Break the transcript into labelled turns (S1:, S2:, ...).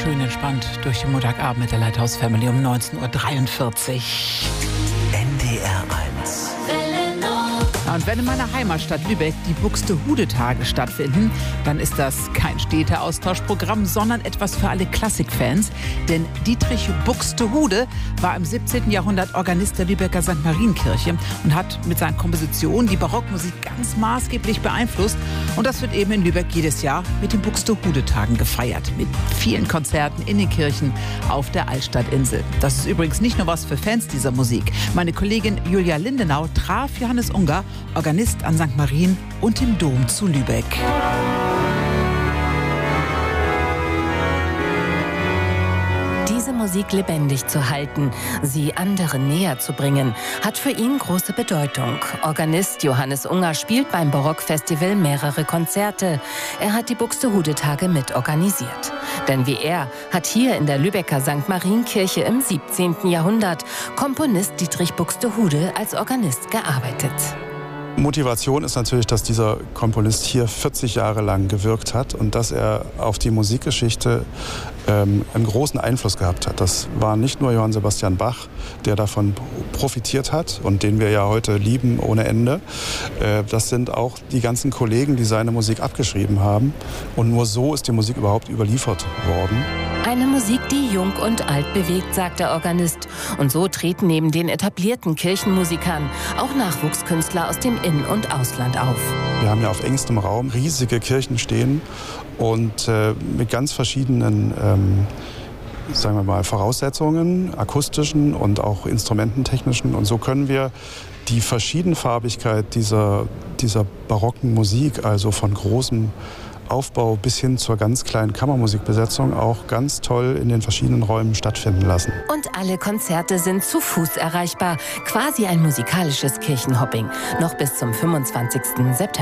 S1: schön entspannt durch den Montagabend mit der Lighthouse Family um 19:43 Uhr.
S2: NDR 1.
S1: Und wenn in meiner Heimatstadt Lübeck die Buxtehude-Tage stattfinden, dann ist das kein Städteaustauschprogramm, sondern etwas für alle Klassikfans. Denn Dietrich Buxtehude war im 17. Jahrhundert Organist der Lübecker St. Marienkirche und hat mit seinen Kompositionen die Barockmusik ganz maßgeblich beeinflusst. Und das wird eben in Lübeck jedes Jahr mit den Buxtehude-Tagen gefeiert. Mit vielen Konzerten in den Kirchen auf der Altstadtinsel. Das ist übrigens nicht nur was für Fans dieser Musik. Meine Kollegin Julia Lindenau traf Johannes Unger, Organist an St. Marien und im Dom zu Lübeck.
S3: Diese Musik lebendig zu halten, sie anderen näher zu bringen, hat für ihn große Bedeutung. Organist Johannes Unger spielt beim Barockfestival mehrere Konzerte. Er hat die Buxtehude-Tage mit organisiert. Denn wie er hat hier in der Lübecker St. Marienkirche im 17. Jahrhundert Komponist Dietrich Buxtehude als Organist gearbeitet.
S4: Motivation ist natürlich, dass dieser Komponist hier 40 Jahre lang gewirkt hat und dass er auf die Musikgeschichte einen großen Einfluss gehabt hat. Das war nicht nur Johann Sebastian Bach, der davon profitiert hat und den wir ja heute lieben ohne Ende. Das sind auch die ganzen Kollegen, die seine Musik abgeschrieben haben. Und nur so ist die Musik überhaupt überliefert worden.
S3: Eine Musik, die jung und alt bewegt, sagt der Organist. Und so treten neben den etablierten Kirchenmusikern auch Nachwuchskünstler aus dem In- und Ausland auf.
S4: Wir haben ja auf engstem Raum riesige Kirchen stehen und mit ganz verschiedenen sagen wir mal, Voraussetzungen, akustischen und auch instrumententechnischen. Und so können wir die Verschiedenfarbigkeit dieser barocken Musik, also von großem Aufbau bis hin zur ganz kleinen Kammermusikbesetzung, auch ganz toll in den verschiedenen Räumen stattfinden lassen.
S3: Und alle Konzerte sind zu Fuß erreichbar. Quasi ein musikalisches Kirchenhopping. Noch bis zum 25. September.